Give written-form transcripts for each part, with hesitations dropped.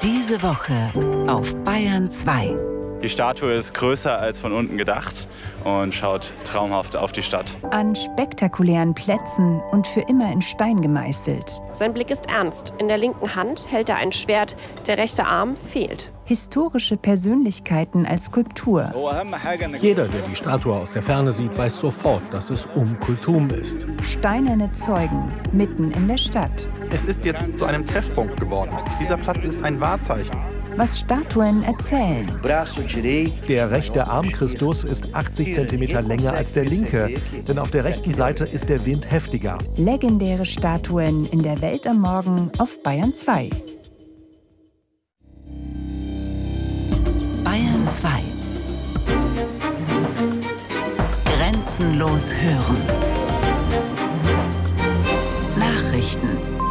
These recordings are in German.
Diese Woche auf Bayern 2. Die Statue ist größer als von unten gedacht und schaut traumhaft auf die Stadt. An spektakulären Plätzen und für immer in Stein gemeißelt. Sein Blick ist ernst. In der linken Hand hält er ein Schwert, der rechte Arm fehlt. Historische Persönlichkeiten als Skulptur. Jeder, der die Statue aus der Ferne sieht, weiß sofort, dass es Kultum ist. Steinerne Zeugen mitten in der Stadt. Es ist jetzt zu einem Treffpunkt geworden. Dieser Platz ist ein Wahrzeichen. Was Statuen erzählen. Der rechte Arm Christus ist 80 cm länger als der linke, denn auf der rechten Seite ist der Wind heftiger. Legendäre Statuen in der Welt am Morgen auf Bayern 2. Bayern 2. Grenzenlos hören. Nachrichten.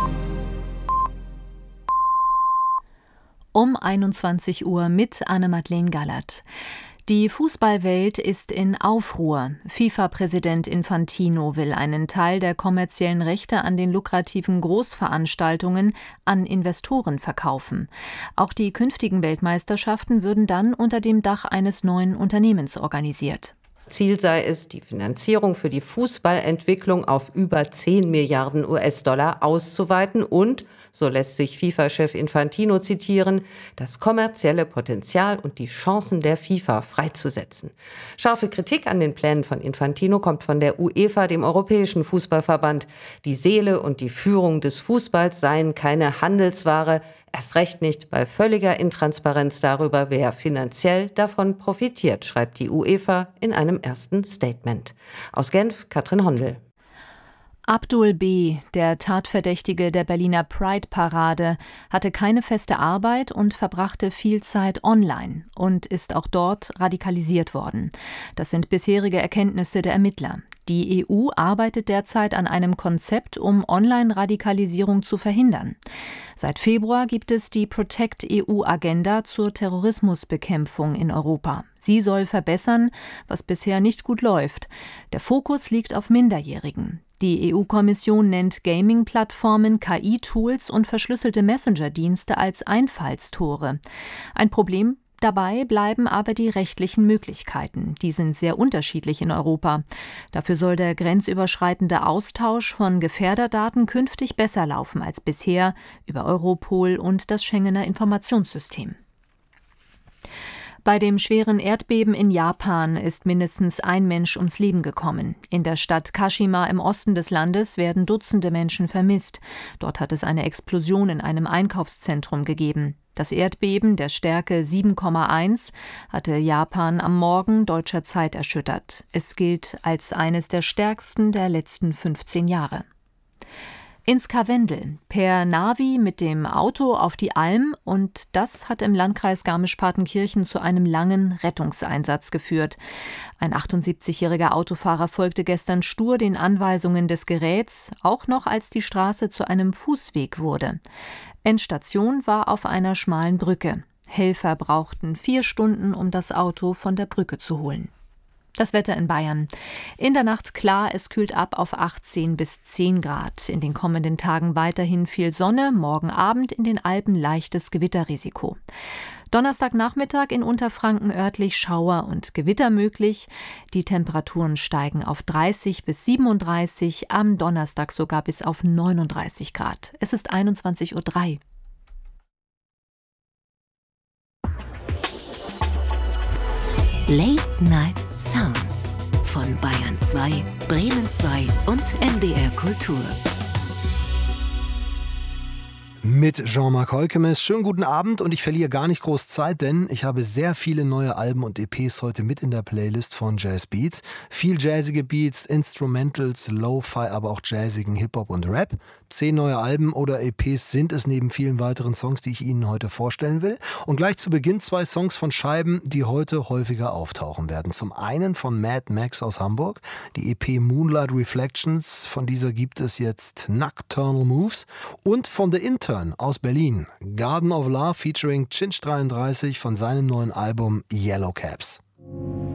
Um 21 Uhr mit Anne-Madeleine Gallert. Die Fußballwelt ist in Aufruhr. FIFA-Präsident Infantino will einen Teil der kommerziellen Rechte an den lukrativen Großveranstaltungen an Investoren verkaufen. Auch die künftigen Weltmeisterschaften würden dann unter dem Dach eines neuen Unternehmens organisiert. Ziel sei es, die Finanzierung für die Fußballentwicklung auf über 10 Milliarden US-Dollar auszuweiten und, so lässt sich FIFA-Chef Infantino zitieren, das kommerzielle Potenzial und die Chancen der FIFA freizusetzen. Scharfe Kritik an den Plänen von Infantino kommt von der UEFA, dem Europäischen Fußballverband. Die Seele und die Führung des Fußballs seien keine Handelsware, erst recht nicht bei völliger Intransparenz darüber, wer finanziell davon profitiert, schreibt die UEFA in einem ersten Statement. Aus Genf, Katrin Hondel. Abdul B., der Tatverdächtige der Berliner Pride-Parade, hatte keine feste Arbeit und verbrachte viel Zeit online und ist auch dort radikalisiert worden. Das sind bisherige Erkenntnisse der Ermittler. Die EU arbeitet derzeit an einem Konzept, um Online-Radikalisierung zu verhindern. Seit Februar gibt es die Protect-EU-Agenda zur Terrorismusbekämpfung in Europa. Sie soll verbessern, was bisher nicht gut läuft. Der Fokus liegt auf Minderjährigen. Die EU-Kommission nennt Gaming-Plattformen, KI-Tools und verschlüsselte Messenger-Dienste als Einfallstore. Ein Problem dabei bleiben aber die rechtlichen Möglichkeiten. Die sind sehr unterschiedlich in Europa. Dafür soll der grenzüberschreitende Austausch von Gefährderdaten künftig besser laufen als bisher über Europol und das Schengener Informationssystem. Bei dem schweren Erdbeben in Japan ist mindestens ein Mensch ums Leben gekommen. In der Stadt Kashima im Osten des Landes werden Dutzende Menschen vermisst. Dort hat es eine Explosion in einem Einkaufszentrum gegeben. Das Erdbeben der Stärke 7,1 hatte Japan am Morgen deutscher Zeit erschüttert. Es gilt als eines der stärksten der letzten 15 Jahre. Ins Karwendel, per Navi mit dem Auto auf die Alm, und das hat im Landkreis Garmisch-Partenkirchen zu einem langen Rettungseinsatz geführt. Ein 78-jähriger Autofahrer folgte gestern stur den Anweisungen des Geräts, auch noch als die Straße zu einem Fußweg wurde. Endstation war auf einer schmalen Brücke. Helfer brauchten 4 Stunden, um das Auto von der Brücke zu holen. Das Wetter in Bayern. In der Nacht klar, es kühlt ab auf 18 bis 10 Grad. In den kommenden Tagen weiterhin viel Sonne, morgen Abend in den Alpen leichtes Gewitterrisiko. Donnerstagnachmittag in Unterfranken örtlich Schauer und Gewitter möglich. Die Temperaturen steigen auf 30 bis 37, am Donnerstag sogar bis auf 39 Grad. Es ist 21:03 Uhr. Late Night Sounds von Bayern 2, Bremen 2 und NDR Kultur. Mit Jean-Marc Heukemes. Schönen guten Abend, und ich verliere gar nicht groß Zeit, denn ich habe sehr viele neue Alben und EPs heute mit in der Playlist von Jazz Beats. Viel jazzige Beats, Instrumentals, Lo-Fi, aber auch jazzigen Hip-Hop und Rap. 10 neue Alben oder EPs sind es neben vielen weiteren Songs, die ich Ihnen heute vorstellen will. Und gleich zu Beginn 2 Songs von Scheiben, die heute häufiger auftauchen werden. Zum einen von Mad Max aus Hamburg, die EP Moonlight Reflections. Von dieser gibt es jetzt Nocturnal Moves. Und von The Intern aus Berlin, Garden of Love featuring Chinch 33 von seinem neuen Album Yellow Caps.